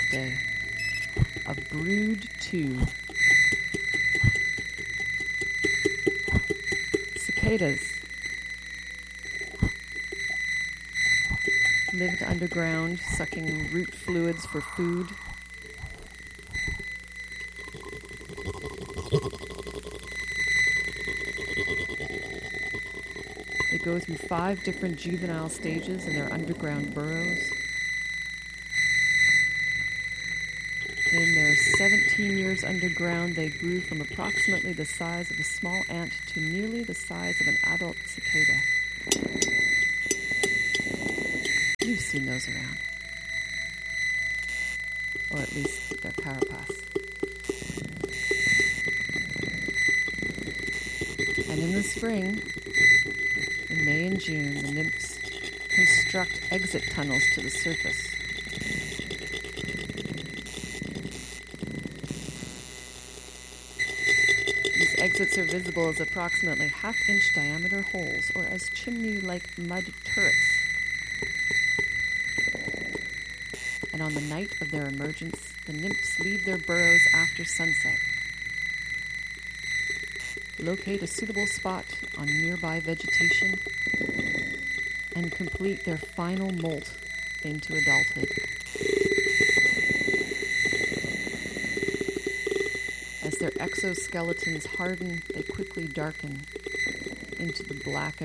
birthday. A brood 2. Cicadas lived underground, sucking root fluids for food. They go through 5 different juvenile stages in their underground burrows. In their 17 years underground, they grew from approximately the size of a small ant to nearly the size of an adult cicada. You've seen those around. Or at least their carapace. And in the spring, in May and June, the nymphs construct exit tunnels to the surface. These exits are visible as approximately half-inch diameter holes, or as chimney-like mud turrets. And on the night of their emergence, the nymphs leave their burrows after sunset, locate a suitable spot on nearby vegetation, and complete their final molt into adulthood. As their exoskeletons harden, they quickly darken into the black and